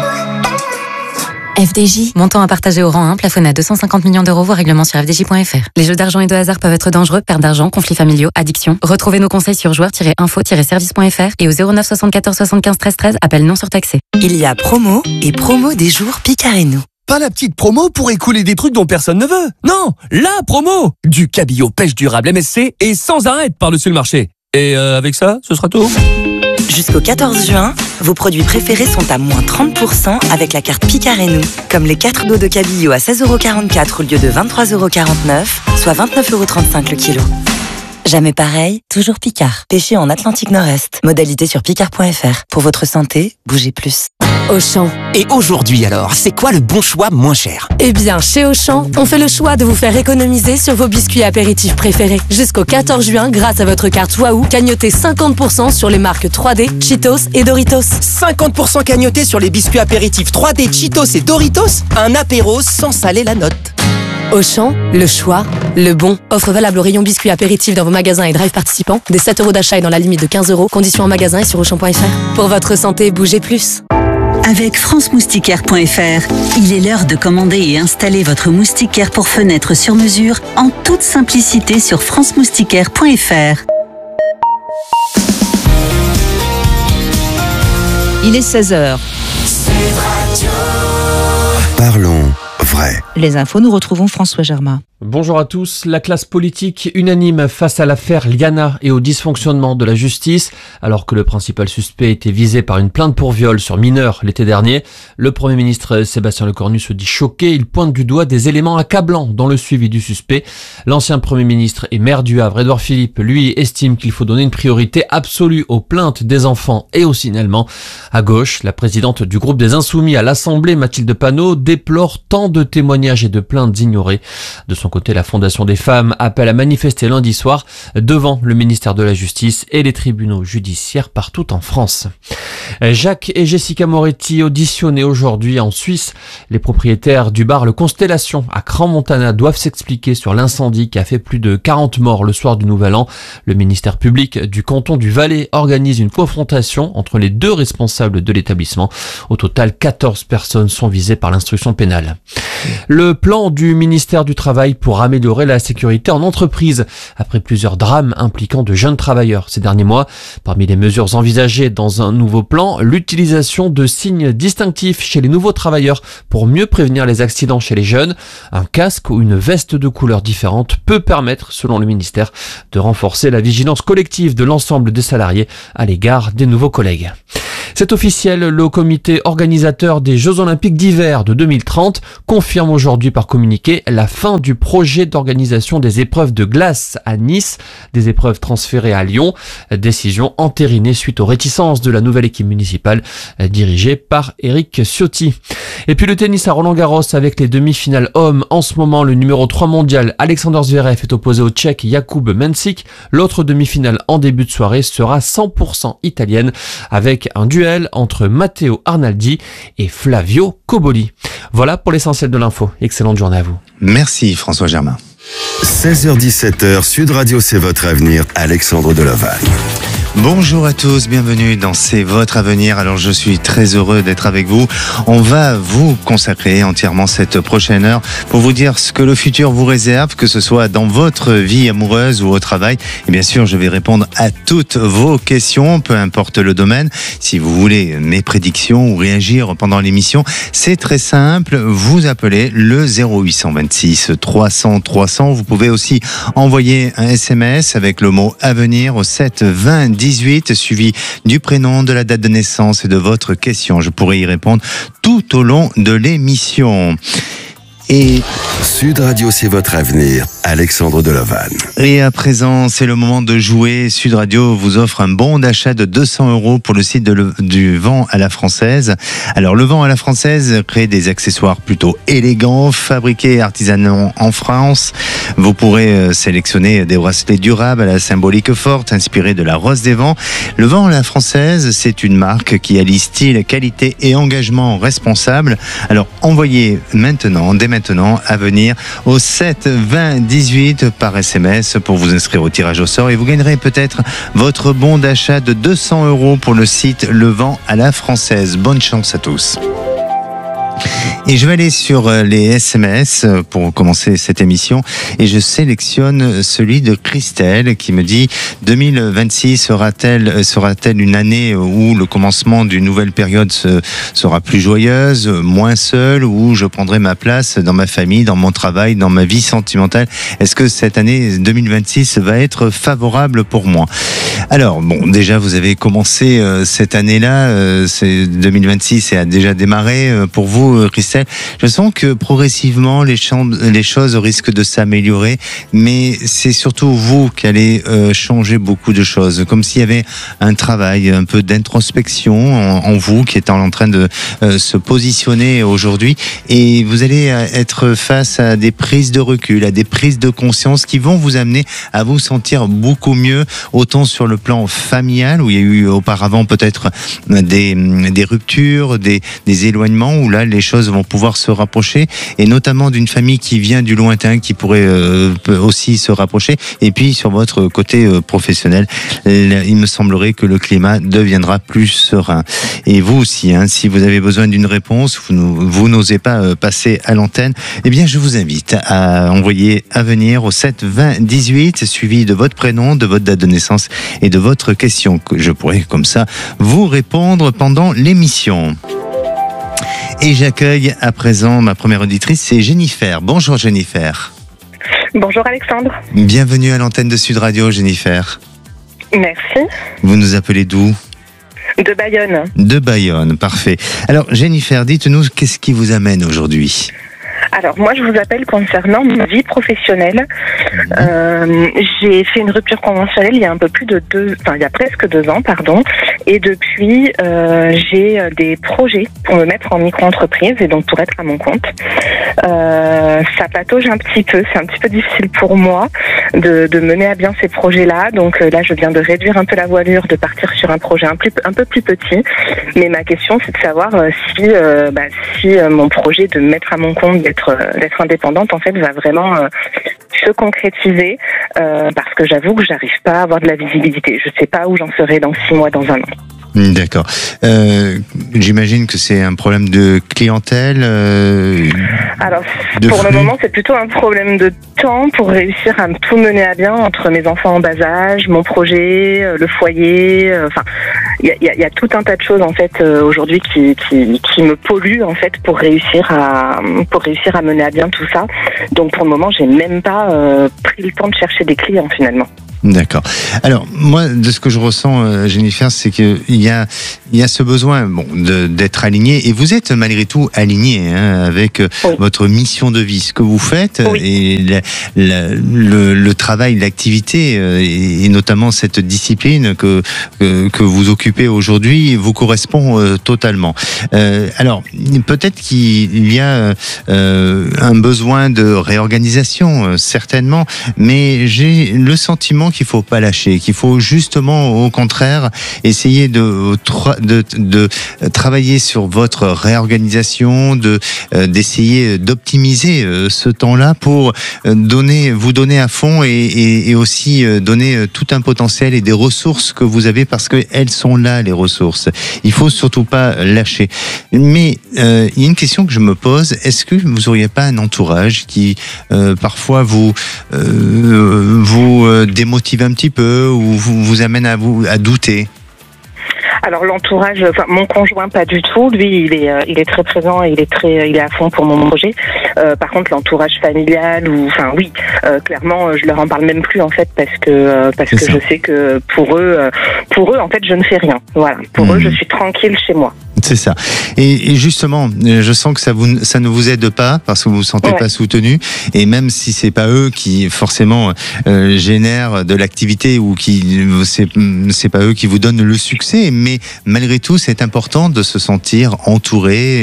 FDJ. Montant à partager au rang 1, plafonné à 250 millions d'euros, voire règlement sur fdj.fr. Les jeux d'argent et de hasard peuvent être dangereux, perte d'argent, conflits familiaux, addiction. Retrouvez nos conseils sur joueurs-info-service.fr et au 09 74 75 13 13, appel non surtaxé. Il y a promo et promo des jours Picard et nous. Pas la petite promo pour écouler des trucs dont personne ne veut. Non, la promo du cabillaud pêche durable MSC et sans arrêt par-dessus le marché. Et avec ça, ce sera tout. Jusqu'au 14 juin, vos produits préférés sont à moins 30% avec la carte Picard et nous. Comme les 4 dos de cabillaud à 16,44 € au lieu de 23,49 €, soit 29,35 € le kilo. Jamais pareil, toujours Picard. Pêché en Atlantique Nord-Est. Modalité sur picard.fr. Pour votre santé, bougez plus. Auchan. Et aujourd'hui alors, c'est quoi le bon choix moins cher ? Eh bien, chez Auchan, on fait le choix de vous faire économiser sur vos biscuits apéritifs préférés. Jusqu'au 14 juin, grâce à votre carte Wahoo, cagnotez 50% sur les marques 3D, Cheetos et Doritos. 50% cagnoté sur les biscuits apéritifs 3D, Cheetos et Doritos. Un apéro sans saler la note. Auchan, le choix, le bon. Offre valable au rayon biscuits apéritifs dans vos magasins et drive participants. Des 7 € d'achat et dans la limite de 15 €. Conditions en magasin et sur Auchan.fr. Pour votre santé, bougez plus. Avec franceMoustiquaire.fr, il est l'heure de commander et installer votre moustiquaire pour fenêtre sur mesure en toute simplicité sur franceMoustiquaire.fr. Il est 16h. Parlons vrai. Les infos, nous retrouvons François Germain. Bonjour à tous. La classe politique unanime face à l'affaire Liana et au dysfonctionnement de la justice. Alors que le principal suspect était visé par une plainte pour viol sur mineur l'été dernier, le Premier ministre Sébastien Lecornu se dit choqué. Il pointe du doigt des éléments accablants dans le suivi du suspect. L'ancien Premier ministre et maire du Havre, Édouard Philippe, lui, estime qu'il faut donner une priorité absolue aux plaintes des enfants et au signalement. À gauche, la présidente du groupe des Insoumis à l'Assemblée, Mathilde Panot, déplore tant de témoignages et de plaintes ignorées. De son son côté, la Fondation des femmes appelle à manifester lundi soir devant le ministère de la Justice et les tribunaux judiciaires partout en France. Jacques et Jessica Moretti auditionnés aujourd'hui en Suisse. Les propriétaires du bar Le Constellation à Crans-Montana doivent s'expliquer sur l'incendie qui a fait plus de 40 morts le soir du Nouvel An. Le ministère public du canton du Valais organise une confrontation entre les deux responsables de l'établissement. Au total, 14 personnes sont visées par l'instruction pénale. Le plan du ministère du Travail pour améliorer la sécurité en entreprise après plusieurs drames impliquant de jeunes travailleurs ces derniers mois. Parmi les mesures envisagées dans un nouveau plan, l'utilisation de signes distinctifs chez les nouveaux travailleurs pour mieux prévenir les accidents chez les jeunes. Un casque ou une veste de couleur différente peut permettre, selon le ministère, de renforcer la vigilance collective de l'ensemble des salariés à l'égard des nouveaux collègues. C'est officiel, le comité organisateur des Jeux Olympiques d'hiver de 2030 confirme aujourd'hui par communiqué la fin du projet d'organisation des épreuves de glace à Nice, des épreuves transférées à Lyon. Décision entérinée suite aux réticences de la nouvelle équipe municipale dirigée par Éric Ciotti. Et puis le tennis à Roland-Garros avec les demi-finales hommes. En ce moment, le numéro 3 mondial Alexander Zverev est opposé au Tchèque Jakub Mensik. L'autre demi-finale en début de soirée sera 100% italienne avec un duel entre Matteo Arnaldi et Flavio Cobolli. Voilà pour l'essentiel de l'info. Excellente journée à vous. Merci François Germain. 16h-17h, Sud Radio, c'est votre avenir. Alexandre Delaval. Bonjour à tous, bienvenue dans C'est votre avenir. Alors je suis très heureux d'être avec vous. On va vous consacrer entièrement cette prochaine heure pour vous dire ce que le futur vous réserve, que ce soit dans votre vie amoureuse ou au travail. Et bien sûr, je vais répondre à toutes vos questions, peu importe le domaine. Si vous voulez mes prédictions ou réagir pendant l'émission, c'est très simple. Vous appelez le 0826 300 300. Vous pouvez aussi envoyer un SMS avec le mot avenir au 7 20 18, suivi du prénom, de la date de naissance et de votre question. Je pourrai y répondre tout au long de l'émission. Et Sud Radio, c'est votre avenir. Alexandre Delaval. Et à présent, c'est le moment de jouer. Sud Radio vous offre un bon d'achat de 200 € pour le site du Vent à la Française. Alors, le Vent à la Française crée des accessoires plutôt élégants, fabriqués et artisanaux en France. Vous pourrez sélectionner des bracelets durables à la symbolique forte, inspirés de la Rose des Vents. Le Vent à la Française, c'est une marque qui allie style, qualité et engagement responsable. Alors, envoyez dès maintenant, à venir au 7 20 18 par SMS pour vous inscrire au tirage au sort et vous gagnerez peut-être votre bon d'achat de 200 € pour le site Le Vent à la Française. Bonne chance à tous. Et je vais aller sur les SMS pour commencer cette émission et je sélectionne celui de Christelle qui me dit 2026 sera-t-elle une année où le commencement d'une nouvelle période sera plus joyeuse, moins seule, où je prendrai ma place dans ma famille, dans mon travail, dans ma vie sentimentale. Est-ce que cette année 2026 va être favorable pour moi? Alors bon, déjà vous avez commencé cette année-là, c'est 2026 et a déjà démarré pour vous, Christelle. Je sens que progressivement les choses risquent de s'améliorer, mais c'est surtout vous qui allez changer beaucoup de choses, comme s'il y avait un travail un peu d'introspection en vous qui est en train de se positionner aujourd'hui, et vous allez être face à des prises de recul, à des prises de conscience qui vont vous amener à vous sentir beaucoup mieux, autant sur le plan familial où il y a eu auparavant peut-être des ruptures, des éloignements, où là les choses vont pouvoir se rapprocher, et notamment d'une famille qui vient du lointain qui pourrait aussi se rapprocher. Et puis sur votre côté professionnel, il me semblerait que le climat deviendra plus serein. Et vous aussi, si vous avez besoin d'une réponse, vous n'osez pas passer à l'antenne, eh bien je vous invite à envoyer à venir au 7 20 18 suivi de votre prénom, de votre date de naissance et de votre question, que je pourrai comme ça vous répondre pendant l'émission. Et j'accueille à présent ma première auditrice, c'est Jennifer. Bonjour Jennifer. Bonjour Alexandre. Bienvenue à l'antenne de Sud Radio, Jennifer. Merci. Vous nous appelez d'où ? De Bayonne. De Bayonne, parfait. Alors Jennifer, dites-nous, qu'est-ce qui vous amène aujourd'hui ? Alors moi je vous appelle concernant ma vie professionnelle. J'ai fait une rupture conventionnelle il y a il y a presque 2 ans, pardon. Et depuis j'ai des projets pour me mettre en micro-entreprise et donc pour être à mon compte. Ça patauge un petit peu, c'est un petit peu difficile pour moi de mener à bien ces projets-là. Donc là je viens de réduire un peu la voilure, de partir sur un projet un peu plus petit. Mais ma question c'est de savoir si mon projet de me mettre à mon compte, d'être indépendante en fait va vraiment se concrétiser parce que j'avoue que j'arrive pas à avoir de la visibilité. Je sais pas où j'en serai dans 6 mois, dans 1 an. D'accord. J'imagine que c'est un problème de clientèle. Alors, pour le moment, c'est plutôt un problème de temps pour réussir à tout mener à bien entre mes enfants en bas âge, mon projet, le foyer. Enfin, il y a tout un tas de choses en fait aujourd'hui qui me polluent en fait pour réussir à mener à bien tout ça. Donc pour le moment, j'ai même pas pris le temps de chercher des clients finalement. D'accord. Alors moi, de ce que je ressens, Jennifer, c'est qu'il y a ce besoin, d'être aligné, et vous êtes malgré tout aligné avec votre mission de vie, ce que vous faites, et le travail, l'activité, et notamment cette discipline que vous occupez aujourd'hui, vous correspond totalement. Alors peut-être qu'il y a un besoin de réorganisation, certainement, mais j'ai le sentiment qu'il faut pas lâcher, qu'il faut justement au contraire essayer de travailler sur votre réorganisation, d'essayer d'optimiser ce temps-là pour vous donner à fond et aussi donner tout un potentiel et des ressources que vous avez, parce qu'elles sont là, les ressources. Il faut surtout pas lâcher. Mais il y a une question que je me pose: est-ce que vous auriez pas un entourage qui parfois vous démotive un petit peu ou vous amène à douter? Alors l'entourage, mon conjoint pas du tout. Lui, il est très présent, il est à fond pour mon projet. Par contre, l'entourage familial clairement, je leur en parle même plus en fait parce que je sais que pour eux en fait, je ne fais rien. Voilà, pour eux, je suis tranquille chez moi. C'est ça. Et justement, je sens que ça ne vous aide pas parce que vous vous sentez pas soutenu. Et même si c'est pas eux qui forcément génèrent de l'activité ou c'est pas eux qui vous donnent le succès, mais malgré tout, c'est important de se sentir entouré,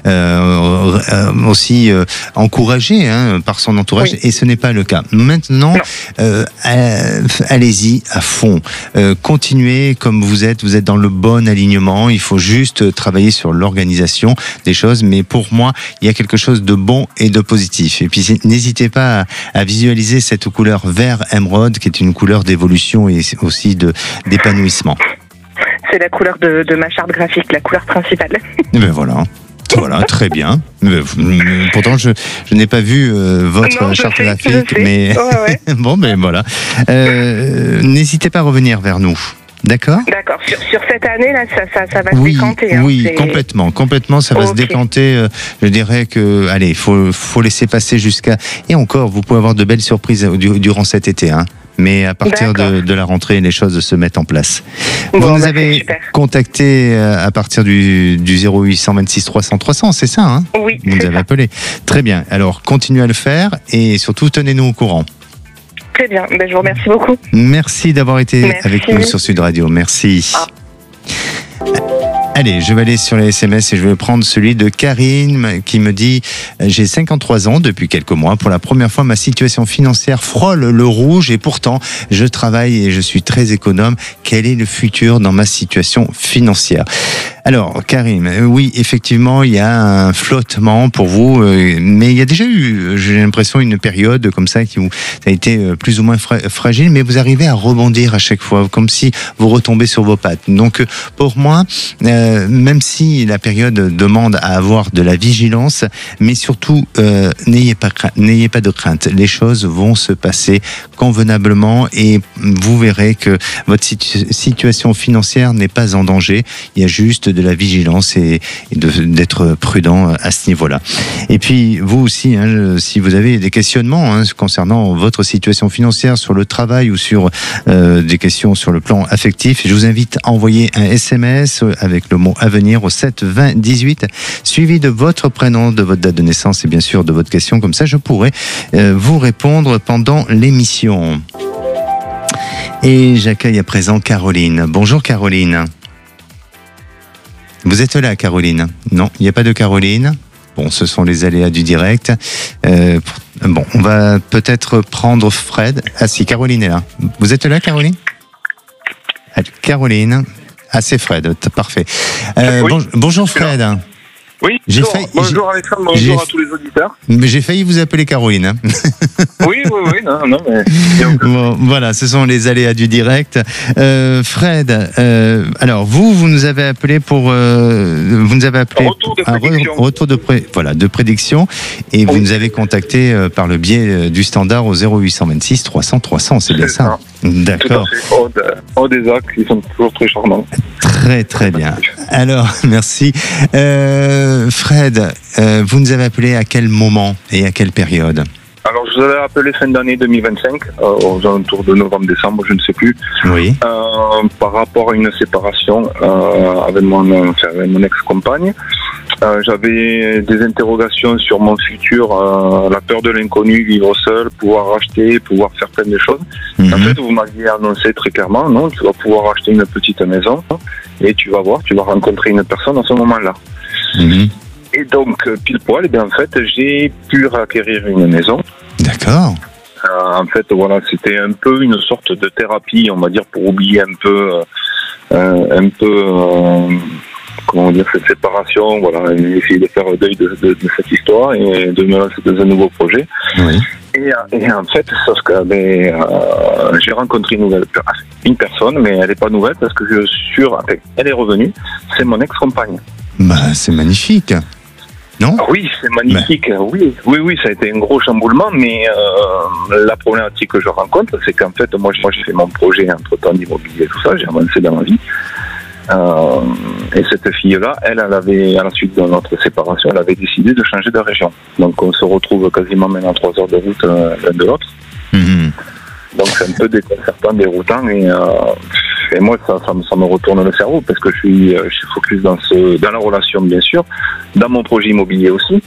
aussi encouragé par son entourage. Et ce n'est pas le cas. Maintenant, allez-y à fond. Continuez comme vous êtes dans le bon alignement. Il faut juste travailler sur l'organisation des choses, mais pour moi, il y a quelque chose de bon et de positif. Et puis, n'hésitez pas à visualiser cette couleur vert émeraude, qui est une couleur d'évolution et aussi d'épanouissement. C'est la couleur de ma charte graphique, la couleur principale. Et ben voilà. Voilà, très bien. Pourtant, je n'ai pas vu votre charte graphique, mais bon, ben voilà. N'hésitez pas à revenir vers nous. D'accord. D'accord. Sur cette année là, ça va se décanter. Oui, complètement, ça va se décanter. Je dirais que, allez, faut laisser passer jusqu'à. Et encore, vous pouvez avoir de belles surprises durant cet été, Mais à partir de la rentrée, les choses se mettent en place. Vous nous avez contacté à partir du 0800 26 300 300, c'est ça, Oui. Vous nous avez appelé. Très bien. Alors, continuez à le faire et surtout, tenez-nous au courant. Très bien, je vous remercie beaucoup. Merci d'avoir été avec nous sur Sud Radio. Merci. Allez, je vais aller sur les SMS et je vais prendre celui de Karine qui me dit « J'ai 53 ans depuis quelques mois. Pour la première fois, ma situation financière frôle le rouge et pourtant, je travaille et je suis très économe. Quel est le futur dans ma situation financière ?» Alors, Karim, oui, effectivement, il y a un flottement pour vous, mais il y a déjà eu, j'ai l'impression, une période comme ça qui a été plus ou moins fragile, mais vous arrivez à rebondir à chaque fois, comme si vous retombez sur vos pattes. Donc, pour moi, même si la période demande à avoir de la vigilance, mais surtout, n'ayez pas de crainte. Les choses vont se passer convenablement et vous verrez que votre situation financière n'est pas en danger. Il y a juste de la vigilance et d'être prudent à ce niveau-là. Et puis vous aussi, si vous avez des questionnements concernant votre situation financière sur le travail ou sur des questions sur le plan affectif, je vous invite à envoyer un SMS avec le mot avenir au 7 20 18 suivi de votre prénom, de votre date de naissance et bien sûr de votre question. Comme ça, je pourrai vous répondre pendant l'émission. Et j'accueille à présent Caroline. Bonjour Caroline. Vous êtes là, Caroline? Non, il n'y a pas de Caroline. Bon, ce sont les aléas du direct. Bon, on va peut-être prendre Fred. Ah si, Caroline est là. Vous êtes là, Caroline? Caroline. Ah, c'est Fred, parfait. Oui, bonjour Fred. Oui, bonjour Alexandre, bonjour à tous les auditeurs. J'ai failli vous appeler Caroline. Oui, non, mais... Bon, voilà, ce sont les aléas du direct. Fred, alors vous nous avez appelé pour... vous nous avez appelé retour de prédiction et vous nous avez contacté par le biais du standard au 0826 300 300, c'est bien ça? D'accord. Tout à fait, des actes qui sont toujours très charmants. Très bien. Alors, merci. Fred, vous nous avez appelé à quel moment et à quelle période? Alors, je vous avais appelé fin d'année 2025, aux alentours de novembre-décembre, je ne sais plus. Oui. Par rapport à une séparation avec mon ex-compagne. J'avais des interrogations sur mon futur, la peur de l'inconnu, vivre seul, pouvoir acheter, pouvoir faire plein de choses. En fait, vous m'aviez annoncé très clairement, non, tu vas pouvoir acheter une petite maison et tu vas voir, tu vas rencontrer une personne à ce moment-là. Et donc, pile poil, en fait, j'ai pu acquérir une maison. D'accord. En fait, voilà, c'était un peu une sorte de thérapie, on va dire, pour oublier un peu comment dire, cette séparation, voilà, et essayer de faire le deuil de cette histoire et de me lancer dans un nouveau projet. Oui. Et en fait, sauf que j'ai rencontré une personne, mais elle n'est pas nouvelle parce que je suis sûr, elle est revenue, c'est mon ex-compagne. Bah, c'est magnifique. Non? Oui, c'est magnifique. Oui, ça a été un gros chamboulement, mais la problématique que je rencontre, c'est qu'en fait, moi j'ai fait mon projet entre-temps d'immobilier et tout ça, j'ai avancé dans ma vie. Et cette fille-là, elle avait, à la suite de notre séparation, elle avait décidé de changer de région. Donc on se retrouve quasiment maintenant 3 heures de route l'un de l'autre. Donc c'est un peu déconcertant, déroutant, et moi ça me retourne le cerveau parce que je suis focus dans la relation bien sûr, dans mon projet immobilier aussi.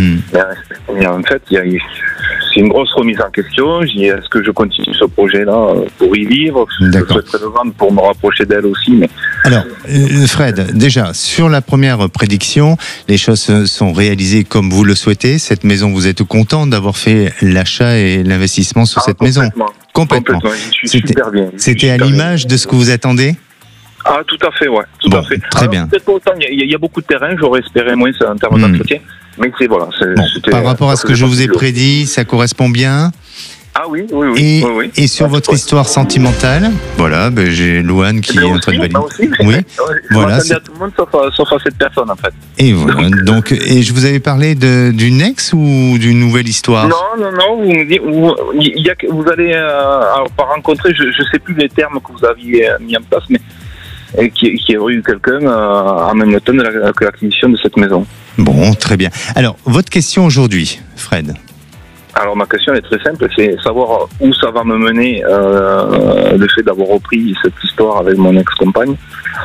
Et en fait, c'est une grosse remise en question. Est-ce que je continue ce projet-là pour y vivre? D'accord. Je souhaiterais le vendre pour me rapprocher d'elle aussi. Mais... Alors, Fred, déjà, sur la première prédiction, les choses sont réalisées comme vous le souhaitez. Cette maison, vous êtes content d'avoir fait l'achat et l'investissement sur cette maison? Complètement. Je suis super bien. C'était à l'image de ce que vous attendez? Ah, tout à fait, ouais. Tout à fait. Très bien. Il y a beaucoup de terrain, j'aurais espéré moins en termes d'entretien. Mais c'est voilà. Par rapport à ce que je vous ai prédit, ça correspond bien? Ah oui. Et sur votre histoire sentimentale, voilà, j'ai Louane qui est en train de valider. Oui, voilà. Je m'attendais à tout le monde sauf à cette personne en fait. Et voilà. Donc, et je vous avais parlé d'une ex ou d'une nouvelle histoire? Non. Vous me dites, vous allez pas rencontrer, je sais plus les termes que vous aviez mis en place, mais qui a eu quelqu'un en même temps que l'acquisition de cette maison. Bon, très bien. Alors, votre question aujourd'hui, Fred? Alors ma question est très simple, c'est savoir où ça va me mener le fait d'avoir repris cette histoire avec mon ex-compagne.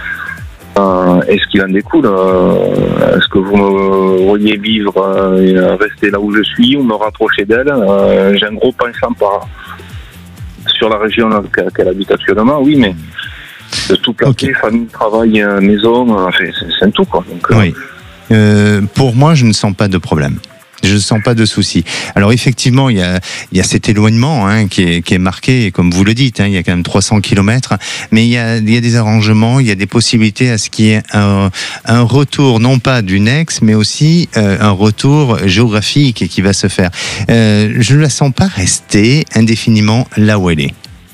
Est-ce qu'il en découle? Est-ce que vous me voyez vivre et rester là où je suis ou me rapprocher d'elle? J'ai un gros penchant sur la région qu'elle habite actuellement, oui, mais de tout placer, famille, travail, maison, enfin, c'est un tout, quoi. Donc, oui. Pour moi, je ne sens pas de problème. Je ne sens pas de souci. Alors effectivement, il y a cet éloignement qui est marqué, et comme vous le dites, il y a quand même 300 km, mais il y a des arrangements, il y a des possibilités à ce qu'il y ait un retour, non pas d'une ex, mais aussi un retour géographique qui va se faire. Je ne la sens pas rester indéfiniment là où elle est.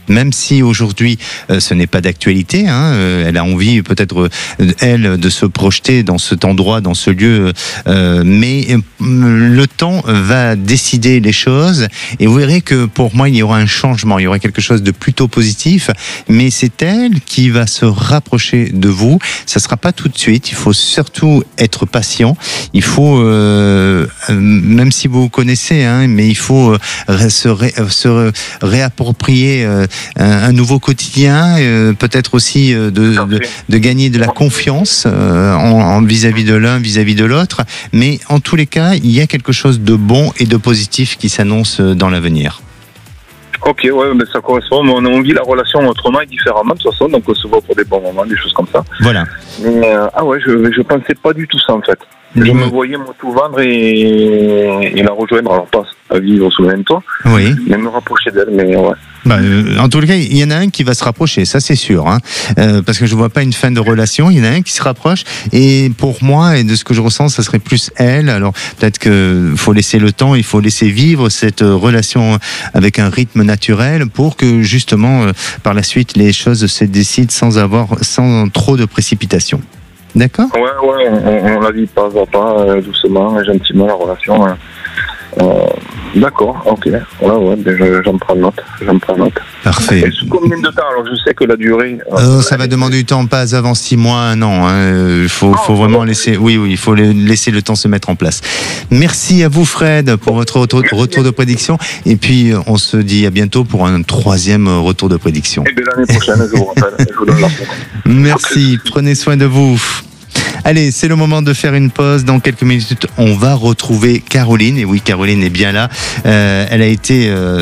Même si aujourd'hui ce n'est pas d'actualité, elle a envie peut-être elle de se projeter dans cet endroit, dans ce lieu, mais le temps va décider les choses et vous verrez que pour moi il y aura un changement, il y aura quelque chose de plutôt positif, mais c'est elle qui va se rapprocher de vous. Ça sera pas tout de suite, il faut surtout être patient, il faut même si vous connaissez, mais il faut se réapproprier un nouveau quotidien, peut-être aussi de gagner de la confiance vis-à-vis de l'un, vis-à-vis de l'autre. Mais en tous les cas, il y a quelque chose de bon et de positif qui s'annonce dans l'avenir. Ok, ouais, mais ça correspond. Mais on vit la relation autrement et différemment de toute façon, donc on se voit pour des bons moments, des choses comme ça. Voilà. Mais je pensais pas du tout ça en fait. Je me voyais moi tout vendre et la rejoindre, alors pas à vivre sous le même toit, oui, mais me rapprocher d'elle, mais ouais. En tout cas, il y en a un qui va se rapprocher, ça c'est sûr, parce que je vois pas une fin de relation. Il y en a un qui se rapproche, et pour moi et de ce que je ressens, ça serait plus elle. Alors peut-être que faut laisser le temps, il faut laisser vivre cette relation avec un rythme naturel pour que justement par la suite les choses se décident sans trop de précipitation. D'accord ? Ouais, on la vit pas à pas, doucement, gentiment, la relation. D'accord, ok. Ouais, j'en prends note. Parfait. Et sous combien de temps ? Alors, je sais que la durée... ça va demander du temps, pas avant 6 mois, 1 an. Il faut vraiment laisser... Oui, il faut laisser le temps se mettre en place. Merci à vous, Fred, pour votre retour de prédiction. Et puis, on se dit à bientôt pour un 3e retour de prédiction. Et bien, l'année prochaine, je vous rappelle. Je vous donne la réponse. Merci, prenez soin de vous. Allez, c'est le moment de faire une pause. Dans quelques minutes, on va retrouver Caroline. Et oui, Caroline est bien là. Elle a été